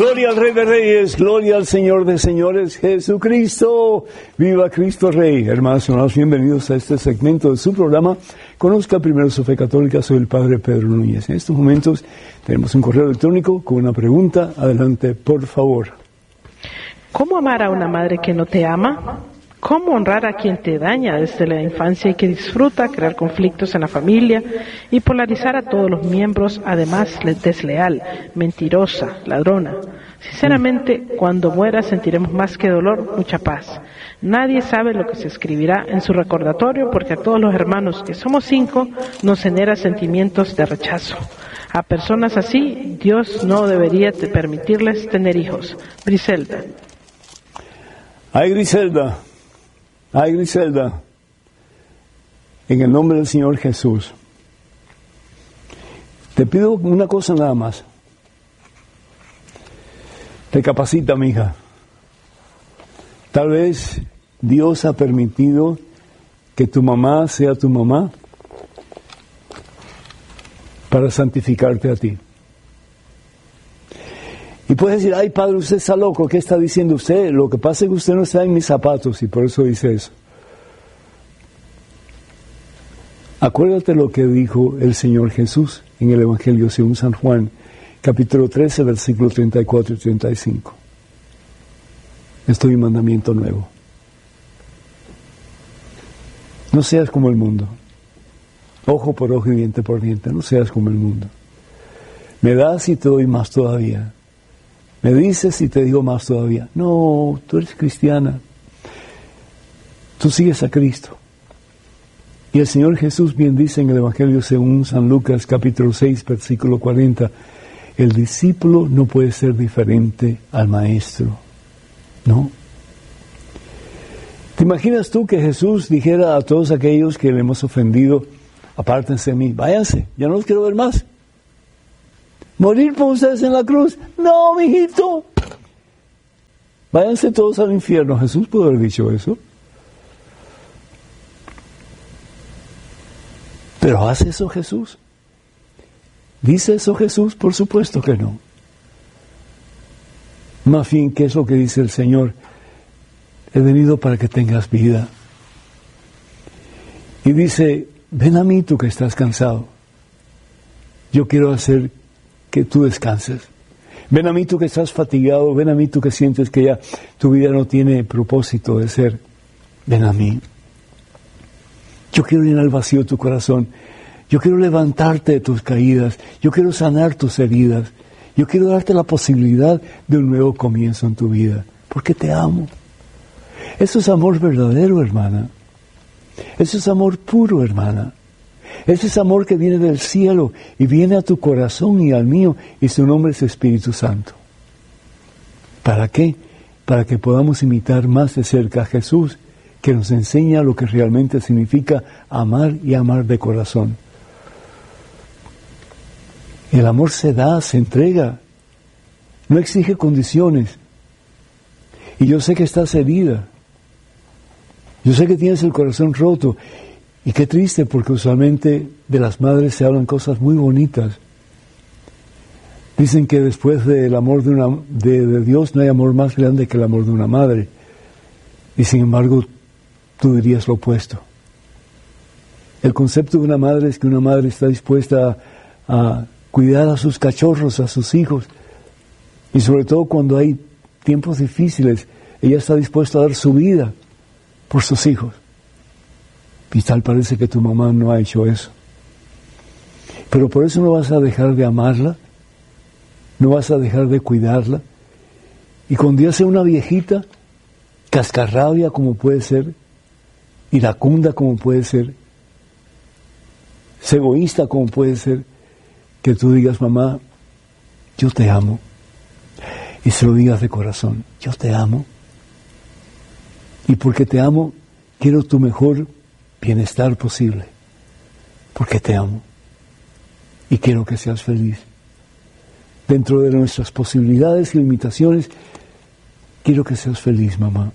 Gloria al Rey de Reyes, gloria al Señor de Señores, Jesucristo. Viva Cristo Rey. Hermanos y hermanos, bienvenidos a este segmento de su programa. Conozca primero su fe católica. Soy el Padre Pedro Núñez. En estos momentos tenemos un correo electrónico con una pregunta. Adelante, por favor. ¿Cómo amar a una madre que no te ama? ¿Cómo honrar a quien te daña desde la infancia y que disfruta crear conflictos en la familia y polarizar a todos los miembros, además desleal, mentirosa, ladrona? Sinceramente, cuando muera sentiremos más que dolor, mucha paz. Nadie sabe lo que se escribirá en su recordatorio porque a todos los hermanos, que somos 5, nos genera sentimientos de rechazo. A personas así, Dios no debería permitirles tener hijos. Griselda. Ay, Griselda. Ay, Griselda, en el nombre del Señor Jesús, te pido una cosa nada más. Recapacita, mija. Tal vez Dios ha permitido que tu mamá sea tu mamá para santificarte a ti. Y puedes decir, ay, padre, usted está loco, ¿qué está diciendo usted? Lo que pasa es que usted no está en mis zapatos y por eso dice eso. Acuérdate lo que dijo el Señor Jesús en el Evangelio según San Juan, capítulo 13, versículo 34 y 35. Esto es un mandamiento nuevo. No seas como el mundo. Ojo por ojo y diente por diente. No seas como el mundo. Me das y te doy más todavía. Me dices y te digo más todavía. No, tú eres cristiana. Tú sigues a Cristo. Y el Señor Jesús bien dice en el Evangelio según San Lucas, capítulo 6, versículo 40, el discípulo no puede ser diferente al maestro. ¿No? ¿Te imaginas tú que Jesús dijera a todos aquellos que le hemos ofendido, apártense de mí, váyanse, ya no los quiero ver más? ¿Morir por ustedes en la cruz? No, mijito. Váyanse todos al infierno. Jesús pudo haber dicho eso. ¿Pero hace eso Jesús? ¿Dice eso Jesús? Por supuesto que no. Más bien, ¿qué es lo que dice el Señor? He venido para que tengas vida. Y dice, ven a mí tú que estás cansado. Yo quiero hacer que tú descanses. Ven a mí tú que estás fatigado, ven a mí tú que sientes que ya tu vida no tiene propósito de ser. Ven a mí. Yo quiero llenar el vacío de tu corazón. Yo quiero levantarte de tus caídas. Yo quiero sanar tus heridas. Yo quiero darte la posibilidad de un nuevo comienzo en tu vida. Porque te amo. Eso es amor verdadero, hermana. Eso es amor puro, hermana. Ese es amor que viene del cielo y viene a tu corazón y al mío, y su nombre es Espíritu Santo. ¿Para qué? Para que podamos imitar más de cerca a Jesús, que nos enseña lo que realmente significa amar y amar de corazón. El amor se da, se entrega, no exige condiciones. Y yo sé que estás herida, yo sé que tienes el corazón roto. Y qué triste, porque usualmente de las madres se hablan cosas muy bonitas. Dicen que después del amor de Dios no hay amor más grande que el amor de una madre. Y sin embargo, tú dirías lo opuesto. El concepto de una madre es que una madre está dispuesta a cuidar a sus cachorros, a sus hijos. Y sobre todo cuando hay tiempos difíciles, ella está dispuesta a dar su vida por sus hijos. Y tal parece que tu mamá no ha hecho eso. Pero por eso no vas a dejar de amarla, no vas a dejar de cuidarla. Y cuando ya sea una viejita, cascarrabia como puede ser, iracunda como puede ser, egoísta como puede ser, que tú digas, mamá, yo te amo. Y se lo digas de corazón, yo te amo. Y porque te amo, quiero tu mejor bienestar posible, porque te amo y quiero que seas feliz. Dentro de nuestras posibilidades y limitaciones, quiero que seas feliz, mamá.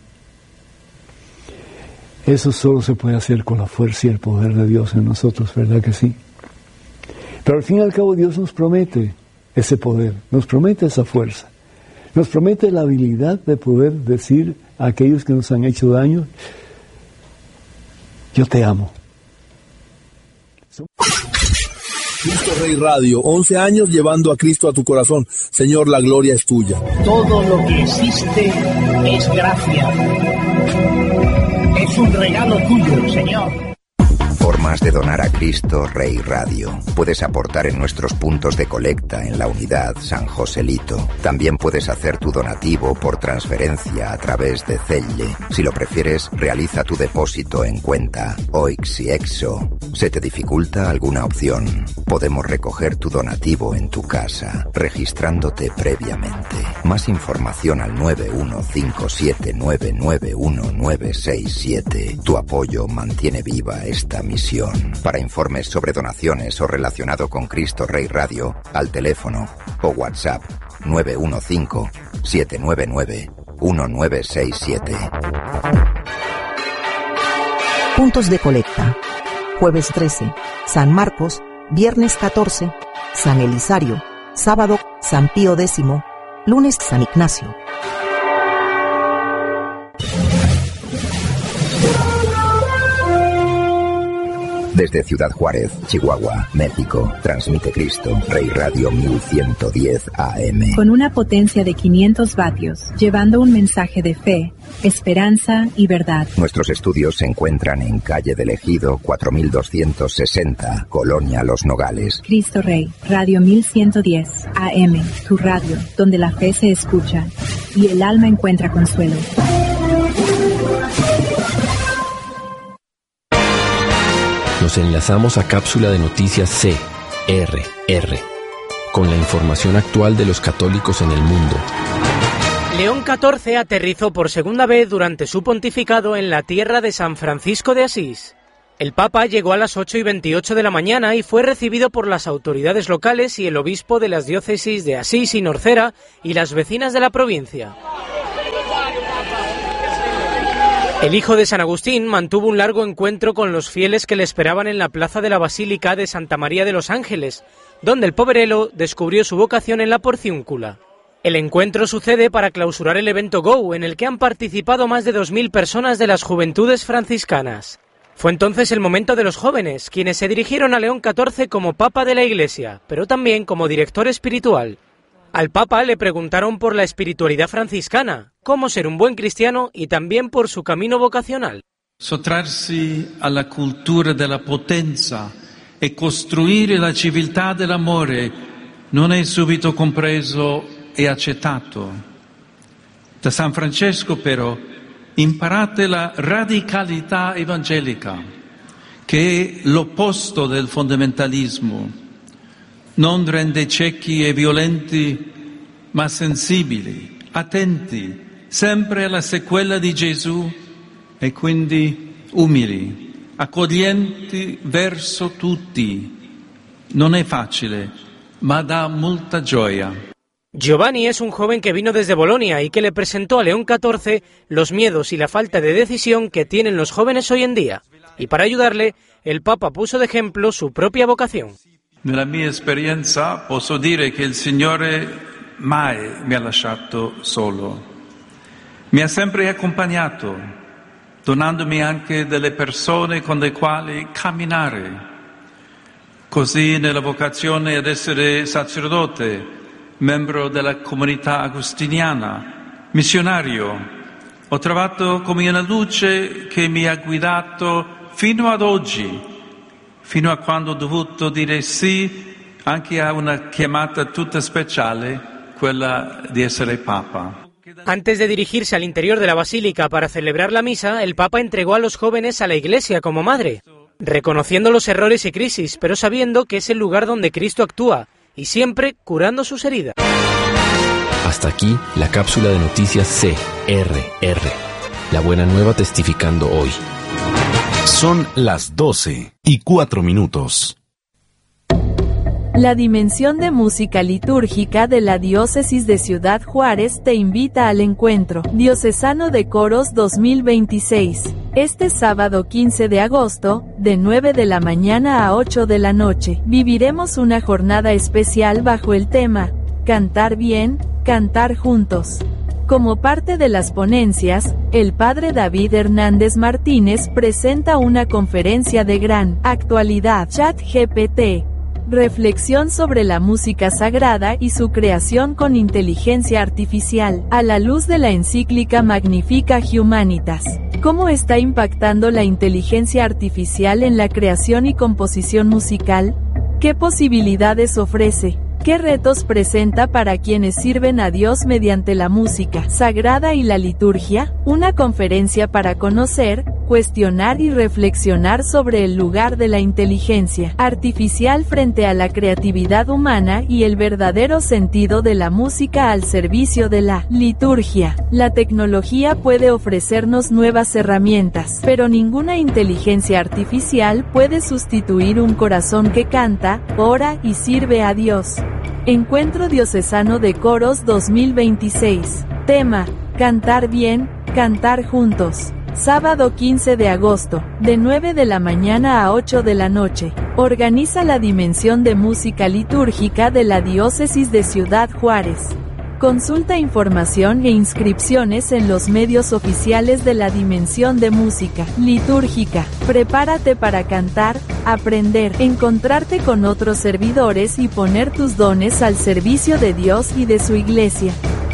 Eso solo se puede hacer con la fuerza y el poder de Dios en nosotros, ¿verdad que sí? Pero al fin y al cabo Dios nos promete ese poder, nos promete esa fuerza, Nos promete la habilidad de poder decir a aquellos que nos han hecho daño, yo te amo. Cristo Rey Radio, 11 años llevando a Cristo a tu corazón. Señor, la gloria es tuya. Todo lo que existe es gracia. Es un regalo tuyo, Señor. Formas de donar a Cristo Rey Radio. Puedes aportar en nuestros puntos de colecta en la unidad San Joselito. También puedes hacer tu donativo por transferencia a través de Zelle. Si lo prefieres, realiza tu depósito en cuenta OIX y EXO. ¿Se te dificulta alguna opción? Podemos recoger tu donativo en tu casa, registrándote previamente. Más información al 915799197. Tu apoyo mantiene viva esta misión. Para informes sobre donaciones o relacionado con Cristo Rey Radio, al teléfono o WhatsApp 915-799-1967. Puntos de colecta. Jueves 13, San Marcos, viernes 14, San Elisario, sábado, San Pío X, lunes, San Ignacio. Desde Ciudad Juárez, Chihuahua, México, transmite Cristo Rey Radio 1110 AM. Con una potencia de 500 vatios, llevando un mensaje de fe, esperanza y verdad. Nuestros estudios se encuentran en calle del Ejido 4260, Colonia Los Nogales. Cristo Rey, Radio 1110 AM, tu radio, donde la fe se escucha y el alma encuentra consuelo. Nos enlazamos a cápsula de noticias CRR, con la información actual de los católicos en el mundo. León XIV aterrizó por segunda vez durante su pontificado en la tierra de San Francisco de Asís. El Papa llegó a las 8:28 de la mañana y fue recibido por las autoridades locales y el obispo de las diócesis de Asís y Norcera y las vecinas de la provincia. El hijo de San Agustín mantuvo un largo encuentro con los fieles que le esperaban en la plaza de la Basílica de Santa María de los Ángeles, donde el poverelo descubrió su vocación en la porciúncula. El encuentro sucede para clausurar el evento Go, en el que han participado más de 2000 personas de las juventudes franciscanas. Fue entonces el momento de los jóvenes, quienes se dirigieron a León XIV como Papa de la Iglesia, pero también como director espiritual. Al Papa le preguntaron por la espiritualidad franciscana, cómo ser un buen cristiano y también por su camino vocacional. Sottrarsi alla cultura della potenza e costruire la civiltà dell'amore non è subito compreso e accettato. Da San Francesco però imparate la radicalità evangelica, che è l'opposto del fondamentalismo. Non rende ciechi e violenti, ma sensibili, attenti, sempre alla sequela di Gesù e quindi umili, accoglienti verso tutti. Non è facile, ma dà molta gioia. Giovanni es un joven que vino desde Bolonia y que le presentó a León XIV los miedos y la falta de decisión que tienen los jóvenes hoy en día. Y para ayudarle, el Papa puso de ejemplo su propia vocación. Nella mia esperienza posso dire che il Signore mai mi ha lasciato solo. Mi ha sempre accompagnato, donandomi anche delle persone con le quali camminare. Così nella vocazione ad essere sacerdote, membro della comunità agostiniana, missionario, ho trovato come una luce che mi ha guidato fino ad oggi, fino a quando ho dovuto dire sì anche a una chiamata tutta speciale, quella di essere Papa. Antes de dirigirse al interior de la basílica para celebrar la misa, el Papa entregó a los jóvenes a la Iglesia como madre, reconociendo los errores y crisis, pero sabiendo que es el lugar donde Cristo actúa, y siempre curando sus heridas. Hasta aquí la cápsula de noticias CRR. La buena nueva testificando hoy. Son las 12:04. La Dimensión de Música Litúrgica de la Diócesis de Ciudad Juárez te invita al Encuentro Diocesano de Coros 2026. Este sábado 15 de agosto, de 9 de la mañana a 8 de la noche, viviremos una jornada especial bajo el tema Cantar bien, Cantar juntos. Como parte de las ponencias, el padre David Hernández Martínez presenta una conferencia de gran actualidad, ChatGPT, reflexión sobre la música sagrada y su creación con inteligencia artificial, a la luz de la encíclica Magnificat Humanitas. ¿Cómo está impactando la inteligencia artificial en la creación y composición musical? ¿Qué posibilidades ofrece? ¿Qué retos presenta para quienes sirven a Dios mediante la música sagrada y la liturgia? Una conferencia para conocer, cuestionar y reflexionar sobre el lugar de la inteligencia artificial frente a la creatividad humana y el verdadero sentido de la música al servicio de la liturgia. La tecnología puede ofrecernos nuevas herramientas, pero ninguna inteligencia artificial puede sustituir un corazón que canta, ora y sirve a Dios. Encuentro Diocesano de Coros 2026. Tema: Cantar bien, cantar juntos. Sábado 15 de agosto, de 9 de la mañana a 8 de la noche. Organiza la Dimensión de Música Litúrgica de la Diócesis de Ciudad Juárez. Consulta información e inscripciones en los medios oficiales de la Dimensión de Música Litúrgica. Prepárate para cantar, aprender, encontrarte con otros servidores y poner tus dones al servicio de Dios y de su Iglesia.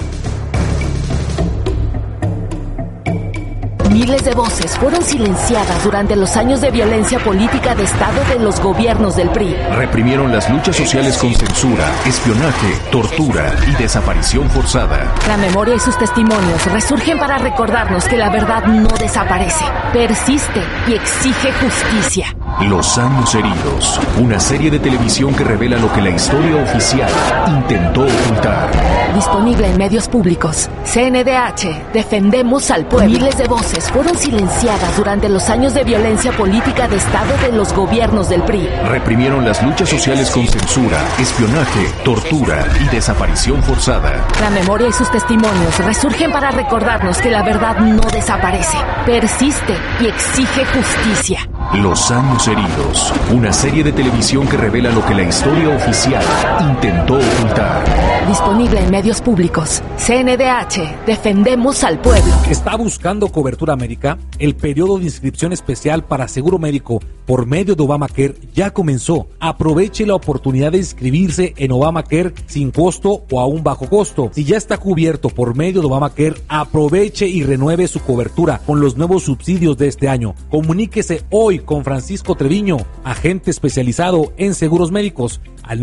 Miles de voces fueron silenciadas durante los años de violencia política de Estado de los gobiernos del PRI. Reprimieron las luchas sociales con censura, espionaje, tortura y desaparición forzada. La memoria y sus testimonios resurgen para recordarnos que la verdad no desaparece, persiste y exige justicia. Los años heridos, una serie de televisión que revela lo que la historia oficial intentó ocultar. Disponible en medios públicos. CNDH, defendemos al pueblo. Miles de voces fueron silenciadas durante los años de violencia política de Estado de los gobiernos del PRI. Reprimieron las luchas sociales con censura, espionaje, tortura y desaparición forzada. La memoria y sus testimonios resurgen para recordarnos que la verdad no desaparece, persiste y exige justicia. Los años heridos, una serie de televisión que revela lo que la historia oficial intentó ocultar. Disponible en medios públicos. CNDH, defendemos al pueblo. ¿Está buscando cobertura médica? El periodo de inscripción especial para seguro médico por medio de Obamacare ya comenzó. Aproveche la oportunidad de inscribirse en Obamacare sin costo o a un bajo costo. Si ya está cubierto por medio de Obamacare, aproveche y renueve su cobertura con los nuevos subsidios de este año. Comuníquese hoy con Francisco Treviño, agente especializado en seguros médicos, al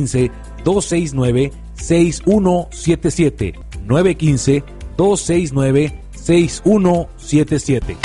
915-269-6177. 915-269-6177.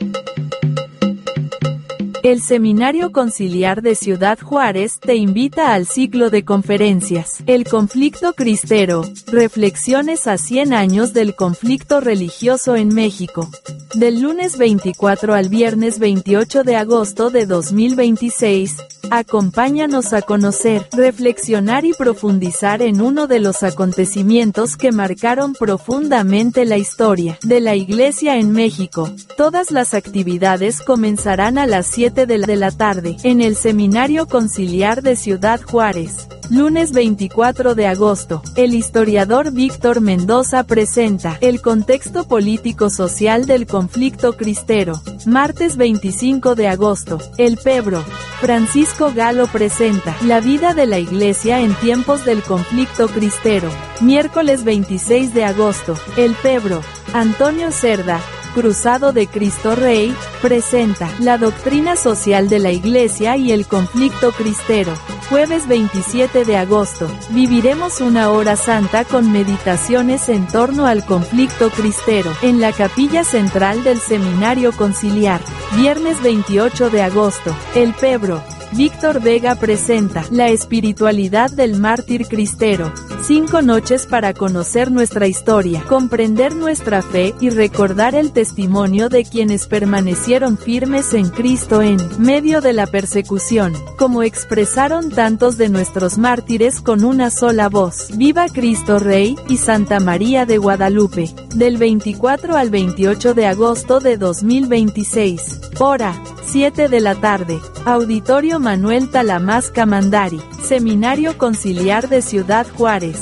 El Seminario Conciliar de Ciudad Juárez te invita al ciclo de conferencias El conflicto cristero, reflexiones a 100 años del conflicto religioso en México. Del lunes 24 al viernes 28 de agosto de 2026, acompáñanos a conocer, reflexionar y profundizar en uno de los acontecimientos que marcaron profundamente la historia de la Iglesia en México. Todas las actividades comenzarán a las 7 de la tarde, en el Seminario Conciliar de Ciudad Juárez. Lunes 24 de agosto, el historiador Víctor Mendoza presenta el contexto político-social del conflicto cristero. Martes 25 de agosto, el Pebro. Francisco Galo presenta la vida de la Iglesia en tiempos del conflicto cristero. Miércoles 26 de agosto, el Pebro. Antonio Cerda, Cruzado de Cristo Rey, presenta la doctrina social de la Iglesia y el conflicto cristero. Jueves 27 de agosto, viviremos una hora santa con meditaciones en torno al conflicto cristero, en la capilla central del Seminario Conciliar. Viernes 28 de agosto, el Pebro. Víctor Vega presenta la espiritualidad del mártir cristero. 5 noches para conocer nuestra historia, comprender nuestra fe y recordar el testimonio de quienes permanecieron firmes en Cristo en medio de la persecución, como expresaron tantos de nuestros mártires con una sola voz. Viva Cristo Rey y Santa María de Guadalupe. Del 24 al 28 de agosto de 2026. Hora: 7 de la tarde. Auditorio Manuel Talamás Camandari. Seminario Conciliar de Ciudad Juárez.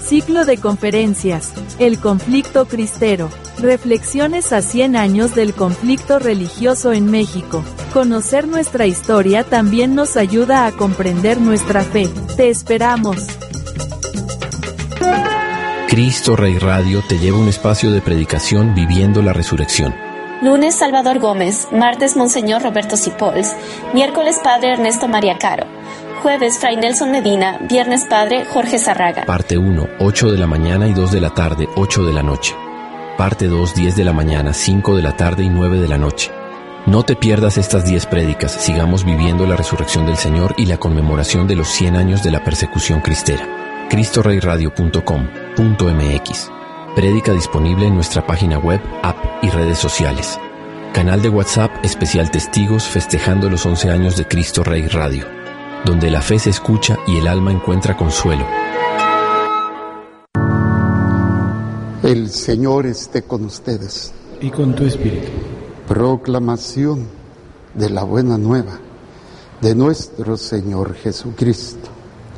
Ciclo de conferencias, El conflicto cristero. Reflexiones a 100 años del conflicto religioso en México. Conocer nuestra historia también nos ayuda a comprender nuestra fe. Te esperamos. Cristo Rey Radio te lleva a un espacio de predicación viviendo la resurrección. Lunes, Salvador Gómez. Martes, Monseñor Roberto Cipols. Miércoles, Padre Ernesto María Caro. Jueves, Fray Nelson Medina. Viernes, Padre Jorge Zarraga. Parte 1, 8 de la mañana y 2 de la tarde, 8 de la noche. Parte 2, 10 de la mañana, 5 de la tarde y 9 de la noche. No te pierdas estas 10 prédicas. Sigamos viviendo la resurrección del Señor y la conmemoración de los 100 años de la persecución cristera. CristoReyRadio.com.mx. Prédica disponible en nuestra página web, app y redes sociales. Canal de WhatsApp especial Testigos festejando los 11 años de Cristo Rey Radio, donde la fe se escucha y el alma encuentra consuelo. El Señor esté con ustedes. Y con tu espíritu. Proclamación de la buena nueva de nuestro Señor Jesucristo,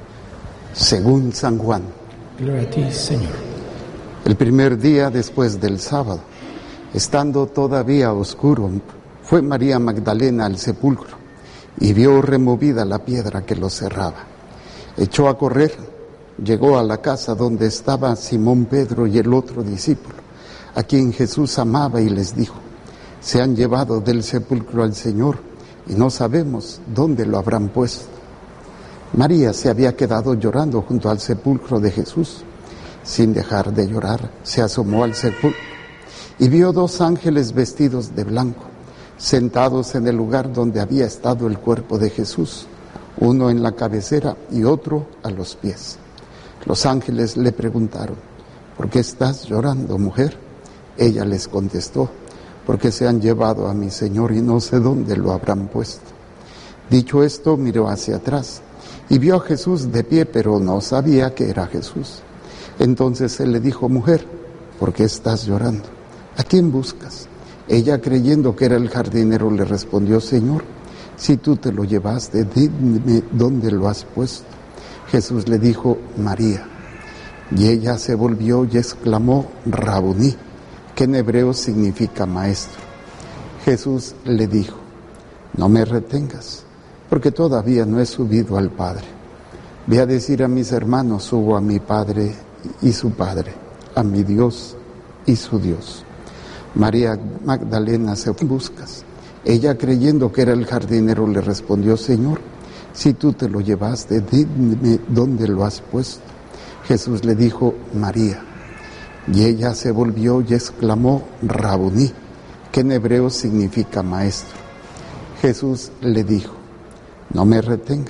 según San Juan. Gloria a ti, Señor. El primer día después del sábado, estando todavía oscuro, fue María Magdalena al sepulcro y vio removida la piedra que lo cerraba. Echó a correr, llegó a la casa donde estaba Simón Pedro y el otro discípulo, a quien Jesús amaba, y les dijo: se han llevado del sepulcro al Señor y no sabemos dónde lo habrán puesto. María se había quedado llorando junto al sepulcro de Jesús. Sin dejar de llorar, se asomó al sepulcro y vio 2 ángeles vestidos de blanco, sentados en el lugar donde había estado el cuerpo de Jesús, uno en la cabecera y otro a los pies. Los ángeles le preguntaron: ¿por qué estás llorando, mujer? Ella les contestó: porque se han llevado a mi Señor y no sé dónde lo habrán puesto. Dicho esto, miró hacia atrás y vio a Jesús de pie, pero no sabía que era Jesús. Entonces él le dijo: mujer, ¿por qué estás llorando? ¿A quién buscas? Ella, creyendo que era el jardinero, le respondió: Señor, si tú te lo llevaste, dime dónde lo has puesto. Jesús le dijo: María. Y ella se volvió y exclamó: Rabuní, que en hebreo significa maestro. Jesús le dijo: no me retengas, porque todavía no he subido al Padre. Ve a decir a mis hermanos: subo a mi Padre y su Padre, a mi Dios y su Dios. María Magdalena se buscas. Ella, creyendo que era el jardinero, le respondió: Señor, si tú te lo llevaste, dime dónde lo has puesto. Jesús le dijo: María. Y ella se volvió y exclamó: Rabuní, que en hebreo significa maestro. Jesús le dijo: no me retengas,